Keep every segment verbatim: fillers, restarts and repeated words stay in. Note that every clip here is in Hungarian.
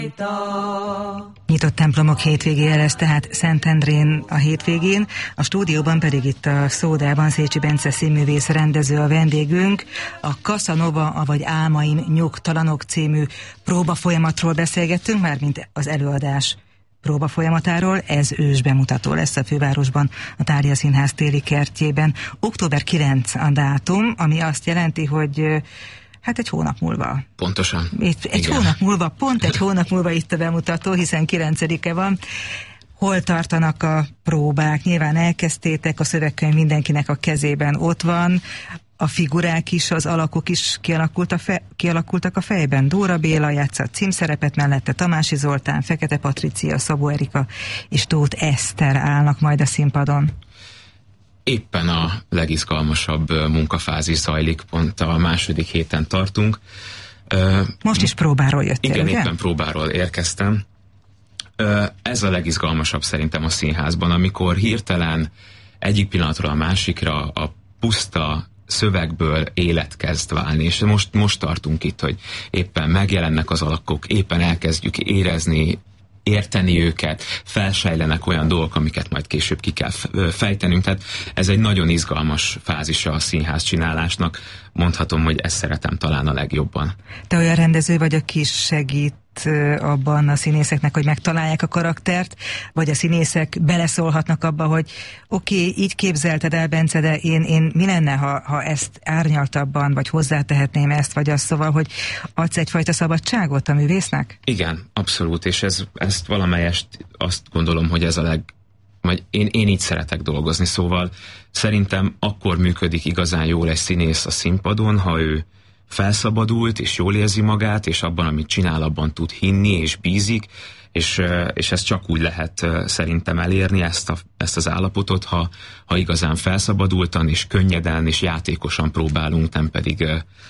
Nyitott templomok hétvégéje lesz tehát Szentendrén a hétvégén, a stúdióban pedig itt a Szódában Szécsi Bence színművész rendező a vendégünk. A Casanova, avagy Álmaim nyugtalanok című próbafolyamatról beszélgettünk, mármint az előadás próbafolyamatáról. Ez ősbemutató lesz a fővárosban, a Thália Színház téli kertjében. október kilencedike a dátum, ami azt jelenti, hogy hát egy hónap múlva. Pontosan. Itt, egy Igen. hónap múlva, pont egy hónap múlva itt a bemutató, hiszen kilencedike van. Hol tartanak a próbák? Nyilván elkezdtétek, a szövegkönyv mindenkinek a kezében ott van, a figurák is, az alakok is kialakult a fe, kialakultak a fejben. Dóra Béla játszott címszerepet, mellette Tamási Zoltán, Fekete Patricia, Szabó Erika és Tóth Eszter állnak majd a színpadon. Éppen a legizgalmasabb munkafázis zajlik, pont a második héten tartunk. Most is próbáról jöttél, Igen, ugye? éppen próbáról érkeztem. Ez a legizgalmasabb szerintem a színházban, amikor hirtelen egyik pillanatról a másikra a puszta szövegből élet kezd válni, és most, most tartunk itt, hogy éppen megjelennek az alakok, éppen elkezdjük érezni, érteni őket, felsejlenek olyan dolgok, amiket majd később ki kell fejtenünk, tehát ez egy nagyon izgalmas fázisa a színház csinálásnak. Mondhatom, hogy ezt szeretem talán a legjobban. Te olyan rendező vagy, aki segít abban a színészeknek, hogy megtalálják a karaktert, vagy a színészek beleszólhatnak abba, hogy oké, okay, így képzelted el, Bence, de én, én mi lenne, ha, ha ezt árnyaltabban, vagy hozzátehetném ezt, vagy azt, szóval, hogy adsz egyfajta szabadságot a művésznek? Igen, abszolút, és ez, ezt valamelyest azt gondolom, hogy ez a leg vagy én, én így szeretek dolgozni, szóval szerintem akkor működik igazán jól egy színész a színpadon, ha ő felszabadult, és jól érzi magát, és abban, amit csinál, abban tud hinni, és bízik, és, és ezt csak úgy lehet szerintem elérni, ezt, a, ezt az állapotot, ha, ha igazán felszabadultan, és könnyeden, és játékosan próbálunk, nem pedig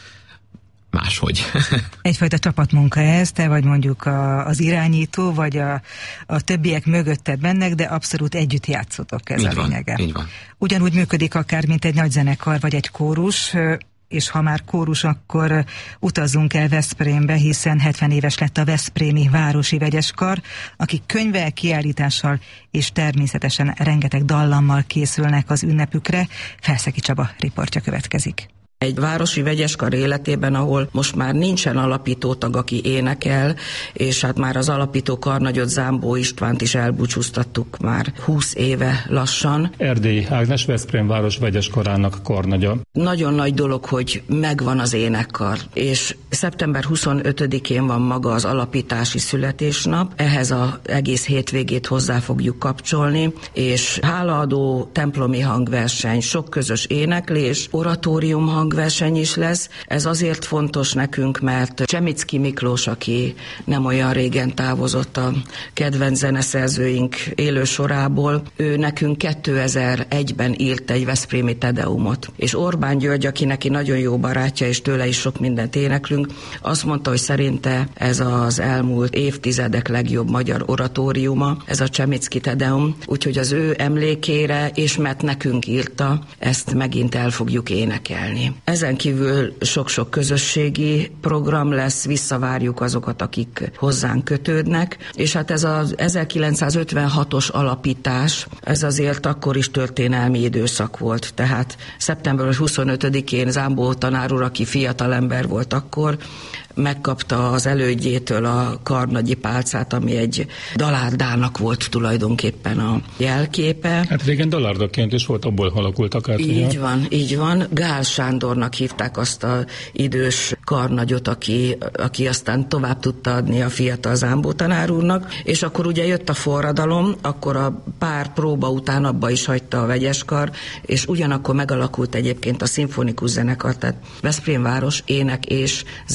máshogy. Egyfajta csapatmunka ez, te vagy mondjuk a, az irányító, vagy a, a többiek mögötted bennek, de abszolút együtt játszotok, ez így a lényege. Van, így van. Ugyanúgy működik akár, mint egy nagy zenekar, vagy egy kórus, és ha már kórus, akkor utazzunk el Veszprémbe, hiszen hetven éves lett a Veszprémi Városi Vegyeskar, akik könyvvel, kiállítással és természetesen rengeteg dallammal készülnek az ünnepükre. Felszegi Csaba riportja következik. Egy városi vegyeskar életében, ahol most már nincsen alapítótag, aki énekel, és hát már az alapító karnagyot, Zámbó Istvánt is elbúcsúztattuk már húsz éve lassan. Erdélyi Ágnes, Veszprém város vegyeskarának karnagya. Nagyon nagy dolog, hogy megvan az énekkar, és szeptember huszonötödikén van maga az alapítási születésnap, ehhez az egész hétvégét hozzá fogjuk kapcsolni, és hálaadó, templomi hangverseny, sok közös éneklés, oratórium hang verseny is lesz. Ez azért fontos nekünk, mert Csemicki Miklós, aki nem olyan régen távozott a kedvenc zeneszerzőink élő sorából, ő nekünk kétezer-egyben írt egy veszprémi tedeumot. És Orbán György, aki neki nagyon jó barátja, és tőle is sok mindent éneklünk, azt mondta, hogy szerinte ez az elmúlt évtizedek legjobb magyar oratóriuma, ez a Csemicki tedeum, úgyhogy az ő emlékére, és mert nekünk írta, ezt megint el fogjuk énekelni. Ezen kívül sok-sok közösségi program lesz, visszavárjuk azokat, akik hozzánk kötődnek, és hát ez az ezerkilencszázötvenhatos alapítás, ez azért akkor is történelmi időszak volt, tehát szeptember huszonötödikén Zámbó tanár úr, aki fiatalember volt akkor, megkapta az elődjétől a karnagyi pálcát, ami egy dalárdának volt tulajdonképpen a jelképe. Hát régen dalárdaként is volt, abból alakultak át. Így ugye? van, így van. Gál Sándornak hívták azt a idős karnagyot, aki, aki aztán tovább tudta adni a fiatal Zámbó tanár úrnak, és akkor ugye jött a forradalom, akkor a pár próba után abba is hagyta a vegyeskar, és ugyanakkor megalakult egyébként a szimfonikus zenekar, tehát Veszprém város ének és